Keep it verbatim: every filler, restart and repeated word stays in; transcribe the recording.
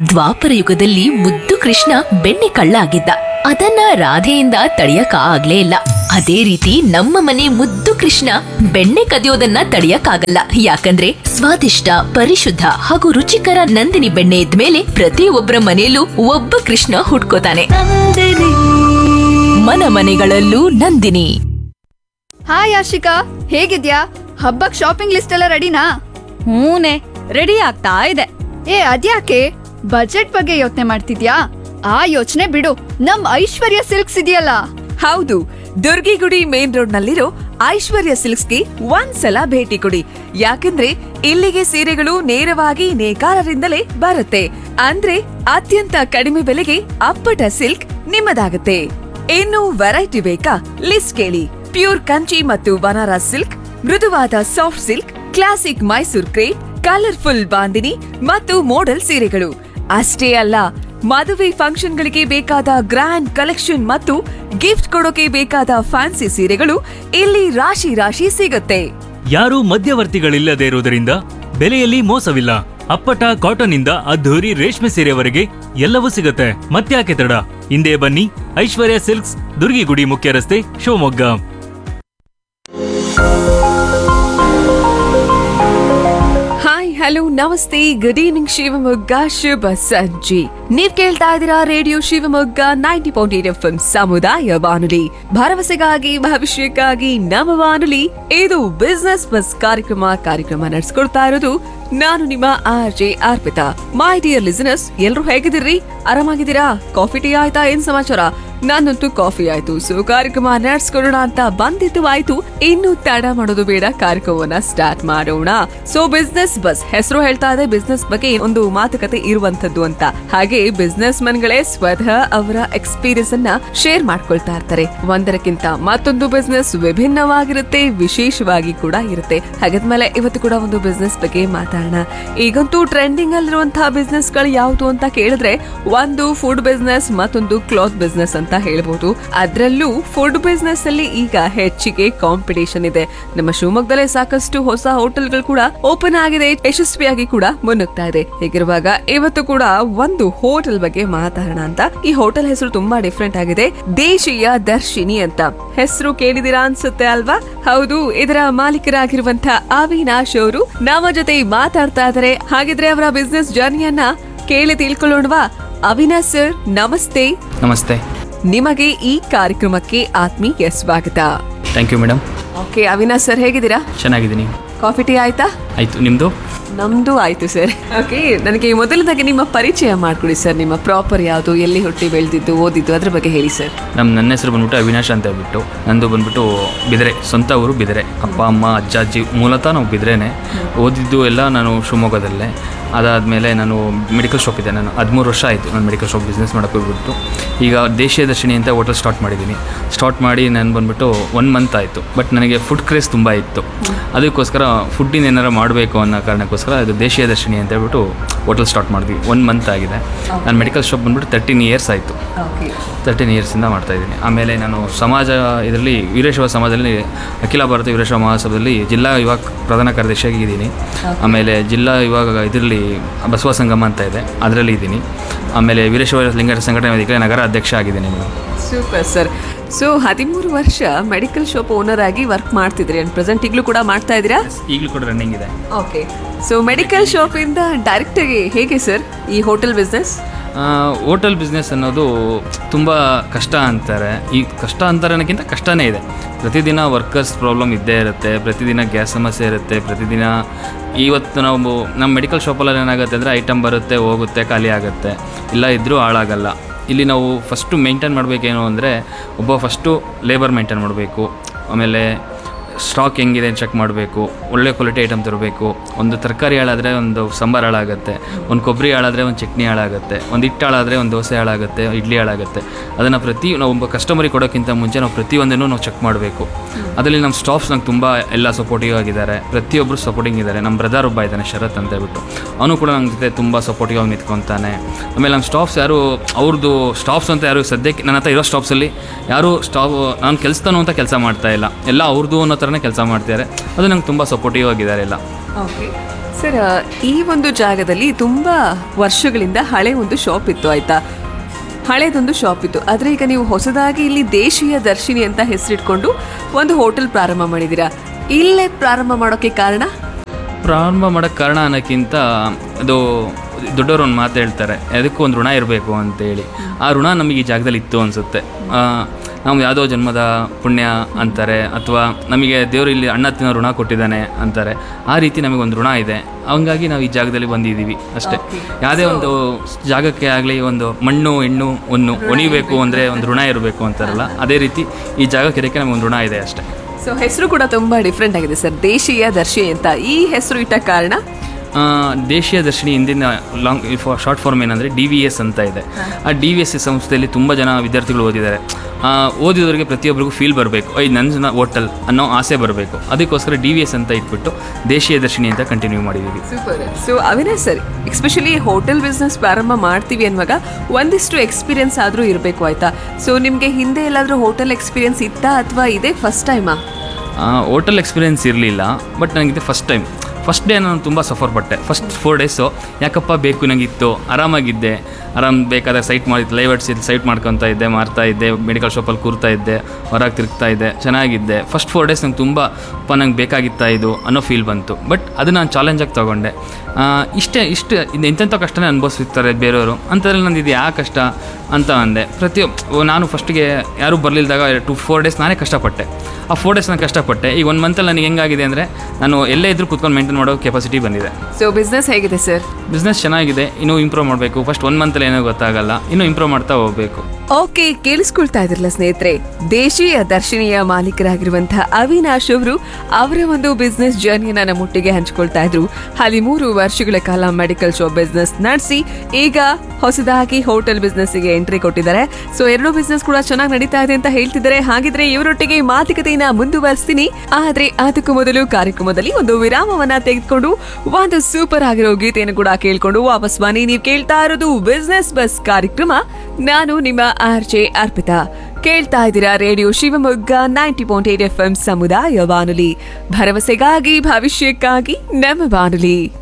ದ್ವಾಪರ ಯುಗದಲ್ಲಿ ಮುದ್ದು ಕೃಷ್ಣ ಬೆಣ್ಣೆ ಕಳ್ಳ ಆಗಿದ್ದ. ಅದನ್ನ ರಾಧೆಯಿಂದ ತಡೆಯಕ ಆಗ್ಲೇ ಇಲ್ಲ. ಅದೇ ರೀತಿ ನಮ್ಮ ಮನೆ ಮುದ್ದು ಕೃಷ್ಣ ಬೆಣ್ಣೆ ಕದಿಯೋದನ್ನ ತಡೆಯಕ್ಕಾಗಲ್ಲ. ಯಾಕಂದ್ರೆ ಸ್ವಾದಿಷ್ಟ, ಪರಿಶುದ್ಧ ಹಾಗೂ ರುಚಿಕರ ನಂದಿನಿ ಬೆಣ್ಣೆ ಇದ್ಮೇಲೆ ಪ್ರತಿಯೊಬ್ಬರ ಮನೆಯಲ್ಲೂ ಒಬ್ಬ ಕೃಷ್ಣ ಹುಟ್ಕೋತಾನೆ. ಮನ ಮನೆಗಳಲ್ಲೂ ನಂದಿನಿ. ಹಾಯ್ ಆಶಿಕಾ, ಹೇಗಿದ್ಯಾ? ಹಬ್ಬಕ್ ಶಾಪಿಂಗ್ ಲಿಸ್ಟ್ ಎಲ್ಲ ರೆಡಿನಾ? ಹೂನೆ, ರೆಡಿ ಆಗ್ತಾ ಇದೆ. ಏ ಅದ್ಯಾಕೆ ಬಜೆಟ್ ಬಗ್ಗೆ ಯೋಚನೆ ಮಾಡ್ತಿದ್ಯಾ? ಆ ಯೋಚನೆ ಬಿಡು, ನಮ್ ಐಶ್ವರ್ಯ ಸಿಲ್ಕ್ಸ್ ಇದೆಯಲ್ಲ. ಹೌದು, ದುರ್ಗಿಗುಡಿ ಮೇನ್ ರೋಡ್ ನಲ್ಲಿರೋ ಐಶ್ವರ್ಯ ಸಿಲ್ಕ್ಸ್ಗೆ ಒಂದ್ಸಲ ಭೇಟಿ ಕೊಡಿ. ಯಾಕಂದ್ರೆ ಇಲ್ಲಿಗೆ ಸೀರೆಗಳು ನೇರವಾಗಿ ನೇಕಾರರಿಂದಲೇ ಬರುತ್ತೆ. ಅಂದ್ರೆ ಅತ್ಯಂತ ಕಡಿಮೆ ಬೆಲೆಗೆ ಅಪ್ಪಟ ಸಿಲ್ಕ್ ನಿಮ್ಮದಾಗುತ್ತೆ. ಇನ್ನು ವೆರೈಟಿ ಬೇಕಾ? ಲಿಸ್ಟ್ ಕೇಳಿ. ಪ್ಯೂರ್ ಕಂಚಿ ಮತ್ತು ಬನಾರಸ್ ಸಿಲ್ಕ್, ಮೃದುವಾದ soft silk, classic Mysore crepe, colourful bandhani ಮತ್ತು ಮೋಡಲ್ ಸೀರೆಗಳು ಅಷ್ಟೇ ಅಲ್ಲ, ಮದುವೆ ಫಂಕ್ಷನ್ಗಳಿಗೆ ಬೇಕಾದ ಗ್ರ್ಯಾಂಡ್ ಕಲೆಕ್ಷನ್ ಮತ್ತು ಗಿಫ್ಟ್ ಕೊಡೋಕೆ ಬೇಕಾದ ಫ್ಯಾನ್ಸಿ ಸೀರೆಗಳು ಇಲ್ಲಿ ರಾಶಿ ರಾಶಿ ಸಿಗುತ್ತೆ. ಯಾರೂ ಮಧ್ಯವರ್ತಿಗಳಿಲ್ಲದೆ ಇರುವುದರಿಂದ ಬೆಲೆಯಲ್ಲಿ ಮೋಸವಿಲ್ಲ. ಅಪ್ಪಟ ಕಾಟನ್ ಇಂದ ಅದ್ಧೂರಿ ರೇಷ್ಮೆ ಸೀರೆವರೆಗೆ ಎಲ್ಲವೂ ಸಿಗುತ್ತೆ. ಮತ್ತ್ಯಾಕೆ ತಡ, ಹಿಂದೆ ಬನ್ನಿ. ಐಶ್ವರ್ಯ ಸಿಲ್ಕ್ಸ್, ದುರ್ಗಿಗುಡಿ ಮುಖ್ಯ ರಸ್ತೆ, ಶಿವಮೊಗ್ಗ. ಹಾಯ್, ಹಲೋ, ನಮಸ್ತೆ, ಗುಡ್ ಈವ್ನಿಂಗ್ ಶಿವಮೊಗ್ಗ, ಶುಭ ಸಂಜೆ. ನೀವ್ ಕೇಳ್ತಾ ಇದ್ದೀರಾ radio Shivamogga ninety point eight F M ಸಮುದಾಯ ಬಾನುಲಿ, ಭರವಸೆಗಾಗಿ ಭವಿಷ್ಯಕ್ಕಾಗಿ ನಮ್ಮ ಬಾನುಲಿ. ಇದು ಬಿಸ್ನೆಸ್ ಬಸ್ ಕಾರ್ಯಕ್ರಮ ಕಾರ್ಯಕ್ರಮ ನಡೆಸ್ಕೊಡ್ತಾ ಇರೋದು ನಾನು ನಿಮ್ಮ R J Arpita. My dear listeners, ಎಲ್ರು ಹೇಗಿದ್ದೀರಿ? ಆರಾಮಾಗಿದ್ದೀರಾ? ಕಾಫಿ ಟೀ ಆಯ್ತಾ? ಏನ್ ಸಮಾಚಾರ? ನಾನಂತೂ ಕಾಫಿ ಆಯ್ತು. ಸೊ ಕಾರ್ಯಕ್ರಮ ನಡೆಸ್ಕೊಡೋಣ ಅಂತ ಬಂದಿದ್ದು ಆಯ್ತು. ಇನ್ನು ತಡ ಮಾಡೋದು ಬೇಡ, ಕಾರ್ಯಕ್ರಮವನ್ನ ಸ್ಟಾರ್ಟ್ ಮಾಡೋಣ. ಸೊ ಬಿಸ್ನೆಸ್ ಬಸ್ ಹೆಸರು ಹೇಳ್ತಾ ಇದೆ ಬಿಸ್ನೆಸ್ ಬಗ್ಗೆ ಒಂದು ಮಾತುಕತೆ ಇರುವಂತದ್ದು ಅಂತ. ಹಾಗೆ ಬಿಸ್ನೆಸ್ ಮನ್ಗಳೇ ಸ್ವತಃ ಅವರ ಎಕ್ಸ್ಪೀರಿಯನ್ಸ್ ಅನ್ನ ಶೇರ್ ಮಾಡ್ಕೊಳ್ತಾ ಇರ್ತಾರೆ. ಒಂದರಕ್ಕಿಂತ ಮತ್ತೊಂದು ಬಿಸ್ನೆಸ್ ವಿಭಿನ್ನವಾಗಿರುತ್ತೆ, ವಿಶೇಷವಾಗಿ ಕೂಡ ಇರುತ್ತೆ. ಹಾಗಾದ್ಮೇಲೆ ಇವತ್ತು ಕೂಡ ಒಂದು ಬಿಸ್ನೆಸ್ ಬಗ್ಗೆ ಮಾತಾಡೋಣ. ಈಗಂತೂ ಟ್ರೆಂಡಿಂಗ್ ಅಲ್ಲಿರುವಂತಹ ಬಿಸ್ನೆಸ್ ಗಳು ಯಾವುದು ಅಂತ ಕೇಳಿದ್ರೆ ಒಂದು ಫುಡ್ ಬಿಸ್ನೆಸ್, ಮತ್ತೊಂದು ಕ್ಲಾತ್ ಬಿಸ್ನೆಸ್ ಅಂತ ಹೇಳ್ಬಹುದು. ಅದರಲ್ಲೂ ಫುಡ್ ಬಿಸ್ನೆಸ್ ಅಲ್ಲಿ ಈಗ ಹೆಚ್ಚಿಗೆ ಕಾಂಪಿಟೇಷನ್ ಇದೆ. ನಮ್ಮ ಶಿವಮೊಗ್ಗದಲ್ಲೇ ಸಾಕಷ್ಟು ಹೊಸ ಹೋಟೆಲ್ಗಳು ಕೂಡ ಓಪನ್ ಆಗಿದೆ, ಯಶಸ್ವಿಯಾಗಿ ಕೂಡ ಮುನ್ನುಗ್ತಾ ಇದೆ. ಹೀಗಿರುವಾಗ ಇವತ್ತು ಕೂಡ ಒಂದು ಹೋಟೆಲ್ ಬಗ್ಗೆ ಮಾತಾಡೋಣ ಅಂತ. ಈ ಹೋಟೆಲ್ ಹೆಸರು ತುಂಬಾ ಡಿಫ್ರೆಂಟ್ ಆಗಿದೆ, ದೇಶೀಯ ದರ್ಶಿನಿ ಅಂತ. ಹೆಸರು ಕೇಳಿದಿರಾ ಅನ್ಸುತ್ತೆ ಅಲ್ವಾ? ಹೌದು, ಇದರ ಮಾಲೀಕರಾಗಿರುವಂತಹ ಅವಿನಾಶ್ ಅವರು ನಮ್ಮ ಜೊತೆ ಮಾತಾಡ್ತಾ ಇದ್ದಾರೆ. ಹಾಗಿದ್ರೆ ಅವರ ಬಿಸ್ನೆಸ್ ಜರ್ನಿಯನ್ನ ಕೇಳಿ ತಿಳ್ಕೊಳ್ಳೋಣವಾ? ಅವಿನಾಶ್ ಸರ್, ನಮಸ್ತೆ. ನಮಸ್ತೆ. ನಿಮಗೆ ಈ ಕಾರ್ಯಕ್ರಮಕ್ಕೆ ಆತ್ಮೀಯ ಸ್ವಾಗತ. Thank you madam. Okay, Avinash sir ಹೇಗಿದ್ದೀರಾ? ಚೆನ್ನಾಗಿದ್ದೀನಿ. ಕಾಫಿ ಟೀ ಆಯ್ತಾ? ಆಯ್ತು, ನಿಮ್ದು? ನಮ್ದು ಆಯ್ತು ಸರ್. ಓಕೆ, ನನಗೆ ಮೊದಲದಾಗಿ ನಿಮ್ಮ ಪರಿಚಯ ಮಾಡ್ಕೊಡಿ ಸರ್. ನಿಮ್ಮ ಪ್ರಾಪರ್ ಯಾವುದು, ಎಲ್ಲಿ ಹುಟ್ಟಿ ಬೆಳೆದಿದ್ದು, ಓದಿದ್ದು, ಅದ್ರ ಬಗ್ಗೆ ಹೇಳಿ ಸರ್. ನಮ್ಮ ನನ್ನ ಹೆಸರು ಬಂದ್ಬಿಟ್ಟು ಅವಿನಾಶ್ ಅಂತ ಹೇಳ್ಬಿಟ್ಟು. ನಂದು ಬಂದ್ಬಿಟ್ಟು ಬಿದರೆ, ಸ್ವಂತ ಊರು ಬಿದರೆ. ಅಪ್ಪ ಅಮ್ಮ ಅಜ್ಜ ಅಜ್ಜಿ ಮೂಲತಃ ನಾವು ಬಿದ್ರೇನೆ. ಓದಿದ್ದು ಎಲ್ಲ ನಾನು ಶಿವಮೊಗ್ಗದಲ್ಲೇ. ಅದಾದಮೇಲೆ ನಾನು ಮೆಡಿಕಲ್ ಶಾಪ್ ಇದೆ. ನಾನು ಹದಿಮೂರು ವರ್ಷ ಆಯಿತು ನಾನು ಮೆಡಿಕಲ್ ಶಾಪ್ ಬಿಸ್ನೆಸ್ ಮಾಡೋಕ್ಕೆ ಹೋಗ್ಬಿಟ್ಟು. ಈಗ ದೇಶೀಯ ದರ್ಶಿನಿ ಅಂತ ಹೋಟೆಲ್ ಸ್ಟಾರ್ಟ್ ಮಾಡಿದ್ದೀನಿ. ಸ್ಟಾರ್ಟ್ ಮಾಡಿ ನಾನು ಬಂದ್ಬಿಟ್ಟು ಒನ್ ಮಂತ್ ಆಯಿತು. ಬಟ್ ನನಗೆ ಫುಡ್ ಕ್ರೇಸ್ ತುಂಬ ಇತ್ತು. ಅದಕ್ಕೋಸ್ಕರ ಫುಡ್ಡಿನ ಏನಾರು ಮಾಡಬೇಕು ಅನ್ನೋ ಕಾರಣಕ್ಕೋಸ್ಕರ ಇದು ದೇಶೀಯ ದರ್ಶಿನಿ ಅಂತ ಹೇಳ್ಬಿಟ್ಟು ಹೋಟೆಲ್ ಸ್ಟಾರ್ಟ್ ಮಾಡಿದ್ವಿ. ಒನ್ ಮಂತ್ ಆಗಿದೆ. ನಾನು ಮೆಡಿಕಲ್ ಶಾಪ್ ಬಂದ್ಬಿಟ್ಟು ತರ್ಟೀನ್ ಇಯರ್ಸ್ ಆಯಿತು. ತರ್ಟೀನ್ ಇಯರ್ಸಿಂದ ಮಾಡ್ತಾಯಿದ್ದೀನಿ. ಆಮೇಲೆ ನಾನು ಸಮಾಜ ಇದರಲ್ಲಿ ವೀರಶೈವ ಸಮಾಜದಲ್ಲಿ ಅಖಿಲ ಭಾರತ ವೀರಶೈವ ಮಹಾಸಭಾದಲ್ಲಿ ಜಿಲ್ಲಾ ಯುವ ಪ್ರಧಾನ ಕಾರ್ಯದರ್ಶಿಯಾಗಿ ಇದ್ದೀನಿ. ಆಮೇಲೆ ಜಿಲ್ಲಾ ಯುವ ಇದರಲ್ಲಿ ಬಸವ ಸಂಗಮ ಅಂತ ಇದೆ, ಅದರಲ್ಲಿ ಇದ್ದೀನಿ. ಆಮೇಲೆ ವೀರಶೈವ ಲಿಂಗಾಯತ ಸಂಘಟನೆ ವೇದಿಕೆ ನಗರ ಅಧ್ಯಕ್ಷ ಆಗಿದ್ದೀನಿ. Super sir. ಸೊ ಹದಿಮೂರು ವರ್ಷ ಮೆಡಿಕಲ್ ಶಾಪ್ ಓನರ್ ಆಗಿ ವರ್ಕ್ ಮಾಡ್ತಿದ್ರಿ ಅಂಡ್ ಪ್ರೆಸೆಂಟ್ ಈಗಲೂ ಕೂಡ ಮಾಡ್ತಾ ಇದ್ದೀರಾ? ಈಗಲೂ ಕೂಡ ರನ್ನಿಂಗ್ ಇದೆ. ಓಕೆ, ಸೊ ಮೆಡಿಕಲ್ ಶಾಪಿಂದ ಡೈರೆಕ್ಟಾಗಿ ಹೇಗೆ ಸರ್ ಈ ಹೋಟೆಲ್ ಬಿಸ್ನೆಸ್? ಹೋಟೆಲ್ ಬಿಸ್ನೆಸ್ ಅನ್ನೋದು ತುಂಬ ಕಷ್ಟ ಅಂತಾರೆ. ಈ ಕಷ್ಟ ಅಂತಾರೆ ಅನ್ನೋಕ್ಕಿಂತ ಕಷ್ಟನೇ ಇದೆ. ಪ್ರತಿದಿನ ವರ್ಕರ್ಸ್ ಪ್ರಾಬ್ಲಮ್ ಇದ್ದೇ ಇರುತ್ತೆ, ಪ್ರತಿದಿನ ಗ್ಯಾಸ್ ಸಮಸ್ಯೆ ಇರುತ್ತೆ, ಪ್ರತಿದಿನ. ಇವತ್ತು ನಾವು ನಮ್ಮ ಮೆಡಿಕಲ್ ಶಾಪಲ್ಲಿ ಏನಾಗುತ್ತೆ ಅಂದರೆ ಐಟಮ್ ಬರುತ್ತೆ, ಹೋಗುತ್ತೆ, ಖಾಲಿ ಆಗುತ್ತೆ, ಇಲ್ಲ ಇದ್ದರೂ ಹಾಳಾಗಲ್ಲ. ಇಲ್ಲಿ ನಾವು ಫಸ್ಟು ಮೇಂಟೈನ್ ಮಾಡಬೇಕೇನು ಅಂದರೆ ಒಬ್ಬ ಫಸ್ಟು ಲೇಬರ್ ಮೇಂಟೈನ್ ಮಾಡಬೇಕು. ಆಮೇಲೆ ಸ್ಟಾಕ್ ಹೆಂಗಿದೆ ಚೆಕ್ ಮಾಡಬೇಕು, ಒಳ್ಳೆ ಕ್ವಾಲಿಟಿ ಐಟಮ್ ತರಬೇಕು. ಒಂದು ತರಕಾರಿ ಹಾಳಾದರೆ ಒಂದು ಸಾಂಬಾರು ಹಾಳಾಗುತ್ತೆ, ಒಂದು ಕೊಬ್ಬರಿ ಹಾಳಾದರೆ ಒಂದು ಚಟ್ನಿ ಹಾಳಾಗುತ್ತೆ, ಒಂದು ಹಿಟ್ಟು ಹಾಳಾದರೆ ಒಂದು ದೋಸೆ ಹಾಳಾಗುತ್ತೆ, ಇಡ್ಲಿ ಹಾಳಾಗುತ್ತೆ. ಅದನ್ನು ಪ್ರತಿ ನಾವು ಒಬ್ಬ ಕಸ್ಟಮರಿಗೆ ಕೊಡೋಕ್ಕಿಂತ ಮುಂಚೆ ನಾವು ಪ್ರತಿಯೊಂದನ್ನು ನಾವು ಚೆಕ್ ಮಾಡಬೇಕು. ಅದರಲ್ಲಿ ನಮ್ಮ ಸ್ಟಾಫ್ಸ್ ನಂಗೆ ತುಂಬ ಎಲ್ಲ ಸಪೋರ್ಟಿವ್ ಆಗಿದ್ದಾರೆ, ಪ್ರತಿಯೊಬ್ಬರು ಸಪೋರ್ಟಿಂಗ್ ಇದ್ದಾರೆ. ನಮ್ಮ ಬ್ರದರ್ ಒಬ್ಬ ಇದ್ದಾನೆ ಶರತ್ ಅಂತ ಹೇಳ್ಬಿಟ್ಟು, ಅವನು ಕೂಡ ನನ್ನ ಜೊತೆ ತುಂಬ ಸಪೋರ್ಟಿವ್ ಆಗಿ ನಿಂತ್ಕೊತಾನೆ. ಆಮೇಲೆ ನಮ್ಮ ಸ್ಟಾಫ್ಸ್ ಯಾರು ಅವ್ರದ್ದು ಸ್ಟಾಫ್ಸ್ ಅಂತ ಯಾರು ಸದ್ಯಕ್ಕೆ ನನ್ನ ಹತ್ರ ಇರೋ ಸ್ಟಾಫ್ಸಲ್ಲಿ ಯಾರು ಸ್ಟಾಫ್ ನಾನು ಕೆಲಸನೂ ಅಂತ ಕೆಲಸ ಮಾಡ್ತಾಯಿಲ್ಲ, ಎಲ್ಲ ಅವ್ರದ್ದು ಅನ್ನೋ ಥರನೇ ಕೆಲಸ ಮಾಡ್ತಾರೆ. ಅದು ನಂಗೆ ತುಂಬ ಸಪೋರ್ಟಿವ್ ಆಗಿದ್ದಾರೆ ಎಲ್ಲ. ಓಕೆ, ಸರ್, ಈ ಒಂದು ಜಾಗದಲ್ಲಿ ತುಂಬಾ ವರ್ಷಗಳಿಂದ ಹಳೆ ಒಂದು ಶಾಪ್ ಇತ್ತು ಆಯ್ತಾ, ಹಳೇದೊಂದು ಶಾಪ್ ಇತ್ತು. ಆದರೆ ಈಗ ನೀವು ಹೊಸದಾಗಿ ಇಲ್ಲಿ ದೇಶೀಯ ದರ್ಶಿನಿ ಅಂತ ಹೆಸರಿಟ್ಕೊಂಡು ಒಂದು ಹೋಟೆಲ್ ಪ್ರಾರಂಭ ಮಾಡಿದ್ದೀರಾ. ಇಲ್ಲೇ ಪ್ರಾರಂಭ ಮಾಡೋಕೆ ಕಾರಣ? ಪ್ರಾರಂಭ ಮಾಡೋಕ್ಕೆ ಕಾರಣ ಅನ್ನೋಕ್ಕಿಂತ ಅದು ದೊಡ್ಡವರು ಒಂದು ಮಾತು ಹೇಳ್ತಾರೆ, ಅದಕ್ಕೂ ಒಂದು ಋಣ ಇರಬೇಕು ಅಂತೇಳಿ. ಆ ಋಣ ನಮಗೆ ಈ ಜಾಗದಲ್ಲಿ ಇತ್ತು ಅನಿಸುತ್ತೆ. ನಾವು ಯಾವುದೋ ಜನ್ಮದ ಪುಣ್ಯ ಅಂತಾರೆ, ಅಥವಾ ನಮಗೆ ದೇವರು ಇಲ್ಲಿ ಅಣ್ಣ ತಿನ್ನೋ ಋಣ ಕೊಟ್ಟಿದ್ದಾನೆ ಅಂತಾರೆ. ಆ ರೀತಿ ನಮಗೊಂದು ಋಣ ಇದೆ, ಹಂಗಾಗಿ ನಾವು ಈ ಜಾಗದಲ್ಲಿ ಬಂದಿದ್ದೀವಿ ಅಷ್ಟೇ. ಯಾವುದೇ ಒಂದು ಜಾಗಕ್ಕೆ ಆಗಲಿ ಒಂದು ಮಣ್ಣು ಹೆಣ್ಣು ಒಂದು ಒಣಿಬೇಕು ಅಂದರೆ ಒಂದು ಋಣ ಇರಬೇಕು ಅಂತಾರಲ್ಲ, ಅದೇ ರೀತಿ ಈ ಜಾಗಕ್ಕೆ ಇದಕ್ಕೆ ನಮಗೊಂದು ಋಣ ಇದೆ ಅಷ್ಟೇ. ಸೊ ಹೆಸರು ಕೂಡ ತುಂಬ ಡಿಫ್ರೆಂಟ್ ಆಗಿದೆ ಸರ್, ದೇಶೀಯ ದರ್ಶಿ ಅಂತ. ಈ ಹೆಸರು ಇಟ್ಟ ಕಾರಣ? ದೇಶೀಯ ದರ್ಶಿನಿ ಹಿಂದಿನ ಲಾಂಗ್ ಶಾರ್ಟ್ ಫಾರ್ಮ್ ಏನಂದರೆ ಡಿ ವಿ ಎಸ್ ಅಂತ ಇದೆ. ಆ ಡಿ ವಿ ಎಸ್ ಸಂಸ್ಥೆಯಲ್ಲಿ ತುಂಬ ಜನ ವಿದ್ಯಾರ್ಥಿಗಳು ಓದಿದ್ದಾರೆ. ಓದಿದವರಿಗೆ ಪ್ರತಿಯೊಬ್ಬರಿಗೂ ಫೀಲ್ ಬರಬೇಕು, ಐ ನನ್ನ ಹೋಟೆಲ್ ಅನ್ನೋ ಆಸೆ ಬರಬೇಕು. ಅದಕ್ಕೋಸ್ಕರ ಡಿ ವಿ ಎಸ್ ಅಂತ ಇಟ್ಬಿಟ್ಟು ದೇಶೀಯ ದರ್ಶಿನಿ ಅಂತ ಕಂಟಿನ್ಯೂ ಮಾಡಿದ್ದೀವಿ. Super. So Avinash sir, especially hotel business ಪ್ರಾರಂಭ ಮಾಡ್ತೀವಿ ಅನ್ನುವಾಗ ಒಂದಿಷ್ಟು ಎಕ್ಸ್ಪೀರಿಯನ್ಸ್ ಆದರೂ ಇರಬೇಕು ಆಯಿತಾ. ಸೊ ನಿಮಗೆ ಹಿಂದೆ ಎಲ್ಲಾದರೂ ಹೋಟೆಲ್ ಎಕ್ಸ್ಪೀರಿಯನ್ಸ್ ಇತ್ತಾ ಅಥವಾ ಇದೇ ಫಸ್ಟ್ ಟೈಮಾ? ಹೋಟೆಲ್ ಎಕ್ಸ್ಪೀರಿಯೆನ್ಸ್ ಇರಲಿಲ್ಲ, ಬಟ್ ನನಗಿದೆ ಫಸ್ಟ್ ಟೈಮ್. ಫಸ್ಟ್ ಡೇ ನಾನು ತುಂಬ ಸಫರ್ ಪಟ್ಟೆ. ಫಸ್ಟ್ ಫೋರ್ ಡೇಸು ಯಾಕಪ್ಪ ಬೇಕು ನನಗಿತ್ತು, ಆರಾಮಾಗಿದ್ದೆ, ಆರಾಮ್ ಬೇಕಾದಾಗ ಸೈಟ್ ಮಾಡಿ ಲೈವರ್ಸ್ ಇಲ್ಲಿ ಸೈಟ್ ಮಾಡ್ಕೊತಾ ಇದ್ದೆ, ಮಾರ್ತಾ ಇದ್ದೆ, ಮೆಡಿಕಲ್ ಶಾಪಲ್ಲಿ ಕೂರ್ತಾ ಇದ್ದೆ, ಹೊರಗೆ ತಿರುಗ್ತಾ ಇದ್ದೆ, ಚೆನ್ನಾಗಿದ್ದೆ. ಫಸ್ಟ್ ಫೋರ್ ಡೇಸ್ ನಂಗೆ ತುಂಬ ಅಪ್ಪ ನಂಗೆ ಬೇಕಾಗಿತ್ತಾ ಇದು ಅನ್ನೋ ಫೀಲ್ ಬಂತು. ಬಟ್ ಅದು ನಾನು ಚಾಲೆಂಜಾಗಿ ತೊಗೊಂಡೆ. ಇಷ್ಟೇ ಇಷ್ಟು ಇಂತೆಂಥ ಕಷ್ಟನೇ ಅನುಭವಿಸ್ತಾರೆ ಬೇರೆಯವರು ಅಂಥದ್ರಲ್ಲಿ ನಂದು ಇದು ಯಾವ ಕಷ್ಟ ಅಂತ ಅಂದೆ. ಪ್ರತಿಯೊಬ್ಬ ನಾನು ಫಸ್ಟಿಗೆ ಯಾರೂ ಬರಲಿಲ್ದಾಗ ಟು ಫೋರ್ ಡೇಸ್ ನಾನೇ ಕಷ್ಟಪಟ್ಟೆ. ಆ ಫೋರ್ ಡೇಸ್ ನಾನು ಕಷ್ಟಪಟ್ಟೆ. ಈಗ ಒಂದು ಮಂತಲ್ಲಿ ನನಗೆ ಹೆಂಗಾಗಿದೆ ಅಂದರೆ ನಾನು ಎಲ್ಲೇ ಇದ್ರೂ ಕೂತ್ಕೊಂಡು ಮೇಂಟೈನ್ ಮಾಡೋ ಕೆಪಾಸಿಟಿ ಬಂದಿದೆ. ಸೊ ಬಿಸ್ನೆಸ್ ಹೇಗಿದೆ ಸರ್? ಬಿಸ್ನೆಸ್ ಚೆನ್ನಾಗಿದೆ, ಇನ್ನೂ ಇಂಪ್ರೂವ್ ಮಾಡಬೇಕು. ಫಸ್ಟ್ ಒನ್ ಮಂತಲ್ಲಿ ಏನೋ ಗೊತ್ತಾಗಲ್ಲ, ಇನ್ನೂ ಇಂಪ್ರೂವ್ ಮಾಡ್ತಾ ಹೋಗಬೇಕು. ಓಕೆ, ಕೇಳಿಸ್ಕೊಳ್ತಾ ಇದ್ರಲ್ಲ ಸ್ನೇಹಿತರೆ, ದೇಶೀಯ ದರ್ಶಿನಿಯ ಮಾಲೀಕರಾಗಿರುವಂತಹ ಅವಿನಾಶ್ ಅವರು ಅವರ ಒಂದು ಬಿಸ್ನೆಸ್ ಜರ್ನಿಯನ್ನ ನಮ್ಮೊಟ್ಟಿಗೆ ಹಂಚ್ಕೊಳ್ತಾ ಇದ್ರು. ಹದಿಮೂರು ವರ್ಷಗಳ ಕಾಲ ಮೆಡಿಕಲ್ ಶಾಪ್ ಬಿಸ್ನೆಸ್ ನಡೆಸಿ ಈಗ ಹೊಸದಾಗಿ ಹೋಟೆಲ್ ಬಿಸ್ನೆಸ್ಗೆ ಎಂಟ್ರಿ ಕೊಟ್ಟಿದ್ದಾರೆ. ಸೊ ಎರಡು ಬಿಸ್ನೆಸ್ ಕೂಡ ಚೆನ್ನಾಗಿ ನಡೀತಾ ಇದೆ ಅಂತ ಹೇಳ್ತಿದ್ದಾರೆ. ಹಾಗಿದ್ರೆ ಇವರೊಟ್ಟಿಗೆ ಮಾತುಕತೆಯನ್ನ ಮುಂದುವರಿಸ್ತೀನಿ. ಆದ್ರೆ ಅದಕ್ಕೂ ಮೊದಲು ಕಾರ್ಯಕ್ರಮದಲ್ಲಿ ಒಂದು ವಿರಾಮವನ್ನ ತೆಗೆದುಕೊಂಡು ಒಂದು ಸೂಪರ್ ಆಗಿರೋ ಗೀತೆಯನ್ನು ಕೂಡ ಕೇಳ್ಕೊಂಡು ವಾಪಸ್ ಬನ್ನಿ. ನೀವು ಕೇಳ್ತಾ ಇರೋದು ಬಿಸ್ನೆಸ್ ಬಸ್ ಕಾರ್ಯಕ್ರಮ. ನಾನು ನಿಮ್ಮ ಆರ್ ಜೆ ಅರ್ಪಿತಾ. ಕೇಳ್ತಾ ಇದ್ದೀರಾ radio Shivamogga ninety point eight F M ಸಮುದಾಯ ಬಾನುಲಿ, ಭರವಸೆಗಾಗಿ ಭವಿಷ್ಯಕ್ಕಾಗಿ ನಮ್ಮ ಬಾನುಲಿ.